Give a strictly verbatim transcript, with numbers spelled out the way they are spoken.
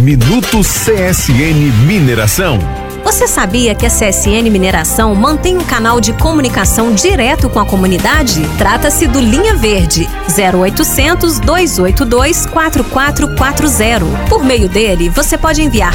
Minuto C S N Mineração. Você sabia que a C S N Mineração mantém um canal de comunicação direto com a comunidade? Trata-se do Linha Verde, zero oitocentos, dois oito dois, quatro quatro quatro zero. Por meio dele, você pode enviar